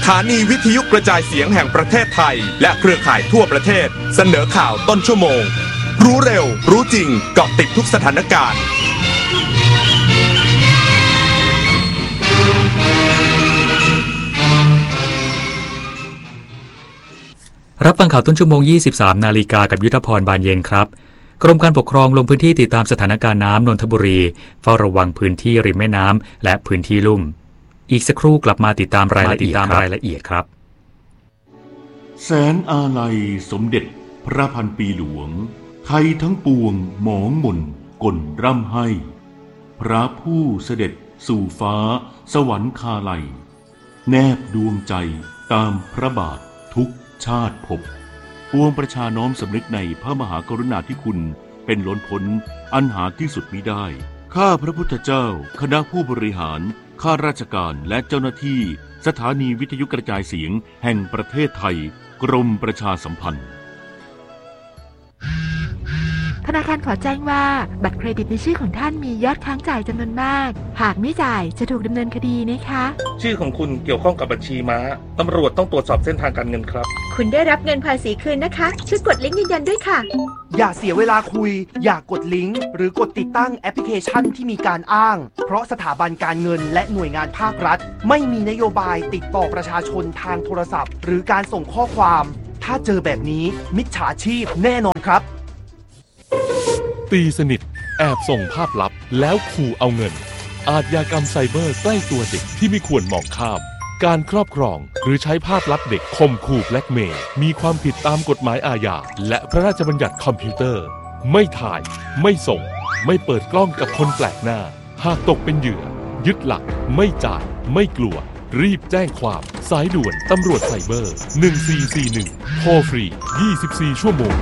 ถานีวิทยุกระจายเสียงแห่งประเทศไทยและเครือข่ายทั่วประเทศเสนอข่าวต้นชั่วโมงรู้เร็วรู้จริงเกาะติดทุกสถานการณ์รับฟังข่าวต้นชั่วโมง 23 นาฬิกากับยุทธพรบานเย็นครับกรมการปกครองลงพื้นที่ติดตามสถานการณ์น้ำนนทบุรีเฝ้าระวังพื้นที่ริมแม่น้ำและพื้นที่ลุ่มอีกสักครู่กลับมาติดตามรายละเอียดครับแสนอาลัยสมเด็จพระพันปีหลวงไทยทั้งปวงหมองหม่นก่นร่ำให้พระผู้เสด็จสู่ฟ้าสวรรคาลัยแนบดวงใจตามพระบาททุกชาติภพปวงประชาน้อมสำนึกในพระมหากรุณาธิคุณเป็นล้นพ้นอันหาที่สุดมิได้ข้าพระพุทธเจ้าคณะผู้บริหารข้าราชการและเจ้าหน้าที่สถานีวิทยุกระจายเสียงแห่งประเทศไทยกรมประชาสัมพันธ์ธนาคารขอแจ้งว่าบัตรเครดิตในชื่อของท่านมียอดค้างจ่ายจำนวนมากหากไม่จ่ายจะถูกดำเนินคดีนะคะชื่อของคุณเกี่ยวข้องกับบัญชีม้าตำรวจต้องตรวจสอบเส้นทางการเงินครับคุณได้รับเงินภาษีคืนนะคะช่วยกดลิงก์ยืนยันด้วยค่ะอย่าเสียเวลาคุยอย่ากดลิงก์หรือกดติดตั้งแอปพลิเคชันที่มีการอ้างเพราะสถาบันการเงินและหน่วยงานภาครัฐไม่มีนโยบายติดต่อประชาชนทางโทรศัพท์หรือการส่งข้อความถ้าเจอแบบนี้มิจฉาชีพแน่นอนครับตีสนิทแอบส่งภาพลับแล้วขู่เอาเงินอาชญากรรมไซเบอร์ใกล้ตัวเด็กที่ไม่ควรมองข้ามการครอบครองหรือใช้ภาพลับเด็กข่มขู่แบล็กเมย์มีความผิดตามกฎหมายอาญาและพระราชบัญญัติคอมพิวเตอร์ไม่ถ่ายไม่ส่งไม่เปิดกล้องกับคนแปลกหน้าหากตกเป็นเหยื่อยึดหลักไม่จ่ายไม่กลัวรีบแจ้งความสายด่วนตำรวจไซเบอร์1441โทรฟรี24ชั่วโมง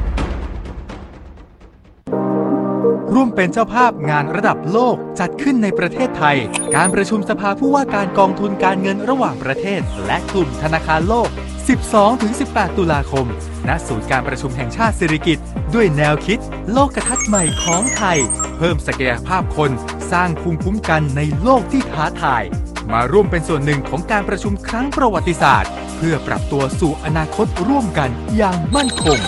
ร่วมเป็นเจ้าภาพงานระดับโลกจัดขึ้นในประเทศไทยการประชุมสภาผู้ว่าการกองทุนการเงินระหว่างประเทศและกลุ่มธนาคารโลก 12-18 ตุลาคมณศูนย์การประชุมแห่งชาติสิริกิติ์ด้วยแนวคิดโลกทัศน์ใหม่ของไทยเพิ่มศักยภาพคนสร้างภูมิคุ้มกันในโลกที่ท้าทายมาร่วมเป็นส่วนหนึ่งของการประชุมครั้งประวัติศาสตร์เพื่อปรับตัวสู่อนาคตร่วมกันอย่างมั่นคง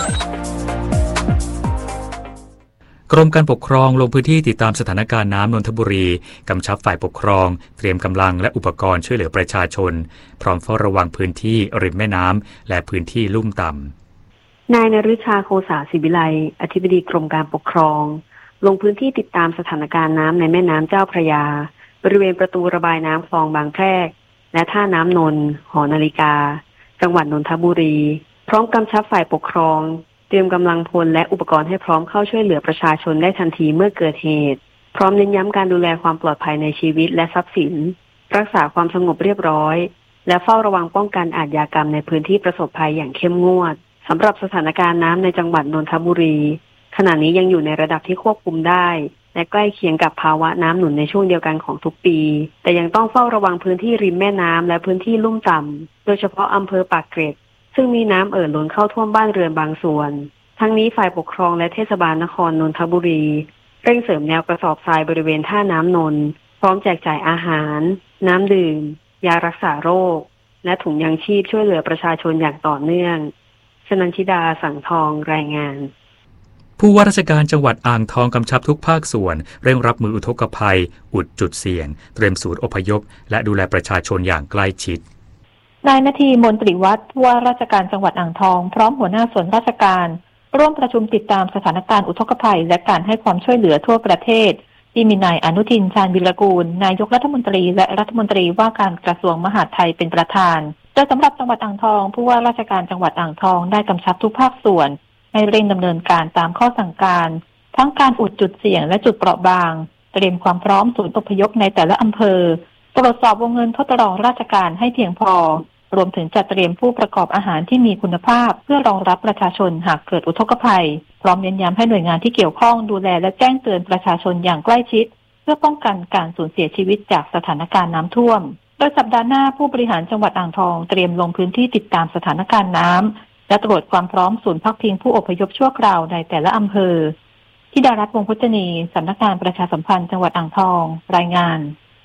กรมการปกครองลงพื้นที่ติดตามสถานการณ์น้ำนนทบุรีกำชับฝ่ายปกครองเตรียมกำลังและอุปกรณ์ช่วยเหลือประชาชนพร้อมเฝ้าระวังพื้นที่ริมแม่น้ำและพื้นที่ลุ่มต่ำนายนฤชาโคสาศิวิไลอธิบดีกรมการปกครองลงพื้นที่ติดตามสถานการณ์น้ำในแม่น้ำเจ้าพระยาบริเวณประตูระบายน้ำคลองบางแพรกและท่าน้ำนนหอนาฬิกาจังหวัดนนทบุรีพร้อมกำชับฝ่ายปกครองเตรียมกำลังพลและอุปกรณ์ให้พร้อมเข้าช่วยเหลือประชาชนได้ทันทีเมื่อเกิดเหตุพร้อมเน้นย้ำการดูแลความปลอดภัยในชีวิตและทรัพย์สินรักษาความสงบเรียบร้อยและเฝ้าระวังป้องกันอาชญากรรมในพื้นที่ประสบภัยอย่างเข้มงวดสำหรับสถานการณ์น้ำในจังหวัดนนทบุรีขณะนี้ยังอยู่ในระดับที่ควบคุมได้และใกล้เคียงกับภาวะน้ำหนุนในช่วงเดียวกันของทุกปีแต่ยังต้องเฝ้าระวังพื้นที่ริมแม่น้ำและพื้นที่ลุ่มต่ำโดยเฉพาะอำเภอปากเกร็ดซึ่งมีน้ำล้นเข้าท่วมบ้านเรือนบางส่วนทั้งนี้ฝ่ายปกครองและเทศบาลนครนนทบุรีเร่งเสริมแนวกระสอบทรายบริเวณท่าน้ำนนพร้อมแจกจ่ายอาหารน้ำดื่มยารักษาโรคและถุงยางชีพช่วยเหลือประชาชนอย่างต่อเนื่องชนันชิดาสังทองรายงานผู้ว่าราชการจังหวัดอ่างทองกำชับทุกภาคส่วนเร่งรับมืออุทกภัยอุดจุดเสี่ยงเตรียมศูนย์อพยพและดูแลประชาชนอย่างใกล้ชิดนายนาทีมนตรีวัฒน์ผู้ว่าราชการจังหวัดอ่างทองพร้อมหัวหน้าส่วนราชการร่วมประชุมติดตามสถานการณ์อุทกภัยและการให้ความช่วยเหลือทั่วประเทศที่มีนายอนุทินชาญวิรากูลนายกรัฐมนตรีและรัฐมนตรีว่าการกระทรวงมหาดไทยเป็นประธานโดยสำหรับจังหวัดอ่างทองผู้ว่าราชการจังหวัดอ่างทองได้กำชับทุกภาคส่วนให้เร่งดำเนินการตามข้อสั่งการทั้งการอุดจุดเสี่ยงและจุดเปราะบางเตรียมความพร้อมศูนย์อพยพในแต่ละอำเภอตรวจสอบวงเงินทดลองราชการให้เพียงพอรวมถึงจัดเตรียมผู้ประกอบอาหารที่มีคุณภาพเพื่อรองรับประชาชนหากเกิดอุทกภัยพร้อมเน้นย้ำให้หน่วยงานที่เกี่ยวข้องดูแลและแจ้งเตือนประชาชนอย่างใกล้ชิดเพื่อป้องกันการสูญเสียชีวิตจากสถานการณ์น้ำท่วมโดยสัปดาห์หน้าผู้บริหารจังหวัดอ่างทองเตรียมลงพื้นที่ติดตามสถานการณ์น้ำและตรวจความพร้อมศูนย์พักพิงผู้อพยพชั่วคราวในแต่ละอำเภอธิดารัตน์ วงศ์พุทธนีสำนักงานประชาสัมพันธ์จังหวัดอ่างทองรายงาน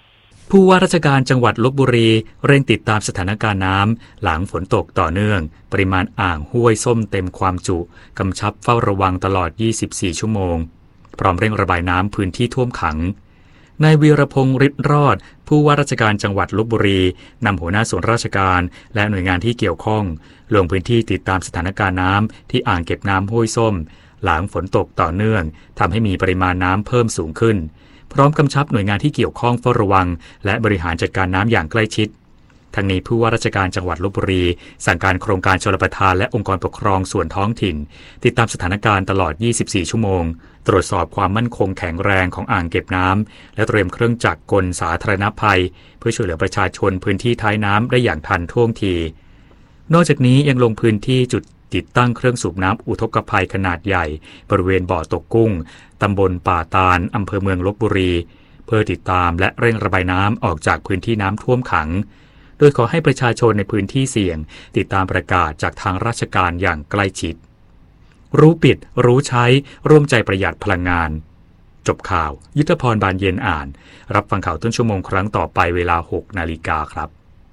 ผู้ว่าราชการจังหวัดลพบุรีเร่งติดตามสถานการณ์น้ำหลังฝนตกต่อเนื่องปริมาณอ่างห้วยส้มเต็มความจุกำชับเฝ้าระวังตลอด 24 ชั่วโมงพร้อมเร่งระบายน้ำพื้นที่ท่วมขังนายวีรพงษ์ฤทธิ์รอดผู้ว่าราชการจังหวัดลพบุรีนำหัวหน้าส่วนราชการและหน่วยงานที่เกี่ยวข้องลงพื้นที่ติดตามสถานการณ์น้ำที่อ่างเก็บน้ำห้วยส้มหลังฝนตกต่อเนื่องทำให้มีปริมาณน้ำเพิ่มสูงขึ้นพร้อมกำชับหน่วยงานที่เกี่ยวข้องเฝ้าระวังและบริหารจัดการน้ำอย่างใกล้ชิดทั้งนี้ผู้ว่าราชการจังหวัดลพบุรีสั่งการโครงการชลประทานและองค์กรปกครองส่วนท้องถิ่นติดตามสถานการณ์ตลอด 24 ชั่วโมงตรวจสอบความมั่นคงแข็งแรงของอ่างเก็บน้ำและเตรียมเครื่องจักรกลสาธารณภัยเพื่อช่วยเหลือประชาชนพื้นที่ท้ายน้ำได้อย่างทันท่วงทีนอกจากนี้ยังลงพื้นที่จุดติดตั้งเครื่องสูบน้ำอุทกภัยขนาดใหญ่บริเวณบ่อตกกุ้งตำบลป่าตาลอำเภอเมืองลพบุรีเพื่อติดตามและเร่งระบายน้ำออกจากพื้นที่น้ำท่วมขังโดยขอให้ประชาชนในพื้นที่เสี่ยงติดตามประกาศจากทางราชการอย่างใกล้ชิดรู้ปิดรู้ใช้ร่วมใจประหยัดพลังงานจบข่าวยุทธพรบานเย็นอ่านรับฟังข่าวต้นชั่วโมงครั้งต่อไปเวลา 6 นาฬิกาครับ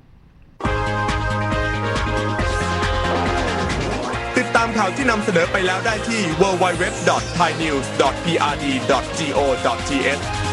ติดตามข่าวที่นำเสนอไปแล้วได้ที่ www.thainews.prd.go.th